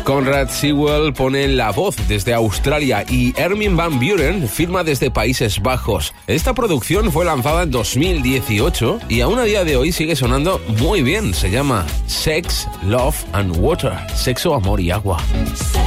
Conrad Sewell pone la voz desde Australia y Armin van Buuren firma desde Países Bajos. Esta producción fue lanzada en 2018 y aún a día de hoy sigue sonando muy bien. Se llama Sex, Love and Water. Sexo, amor y agua.